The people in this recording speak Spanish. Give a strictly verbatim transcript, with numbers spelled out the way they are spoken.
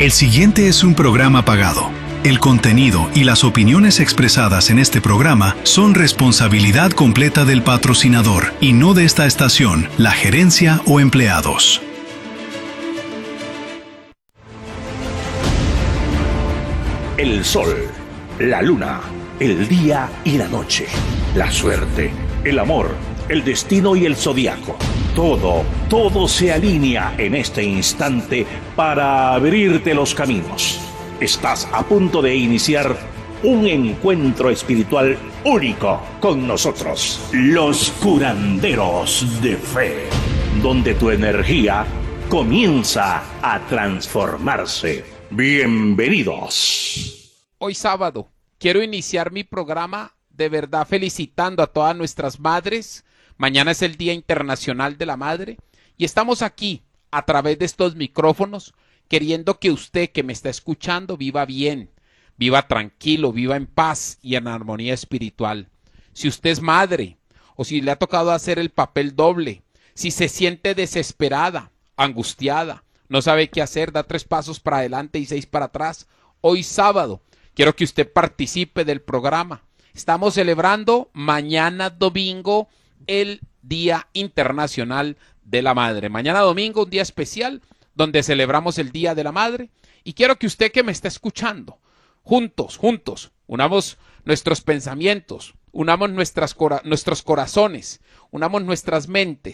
El siguiente es un programa pagado. El contenido y las opiniones expresadas en este programa son responsabilidad completa del patrocinador y no de esta estación, la gerencia o empleados. El sol, la luna, el día y la noche, la suerte, el amor, el destino y el zodiaco. Todo, todo se alinea en este instante para abrirte los caminos. Estás a punto de iniciar un encuentro espiritual único con nosotros, los curanderos de fe, donde tu energía comienza a transformarse. Bienvenidos. Hoy sábado quiero iniciar mi programa de verdad felicitando a todas nuestras madres. Mañana es el Día Internacional de la Madre y estamos aquí a través de estos micrófonos queriendo que usted que me está escuchando viva bien, viva tranquilo, viva en paz y en armonía espiritual. Si usted es madre o si le ha tocado hacer el papel doble, si se siente desesperada, angustiada, no sabe qué hacer, da tres pasos para adelante y seis para atrás, hoy sábado quiero que usted participe del programa. Estamos celebrando mañana domingo el Día Internacional de la Madre. Mañana domingo, un día especial donde celebramos el Día de la Madre. Y quiero que usted que me está escuchando, juntos, juntos, unamos nuestros pensamientos, unamos nuestras cora- nuestros corazones, unamos nuestras mentes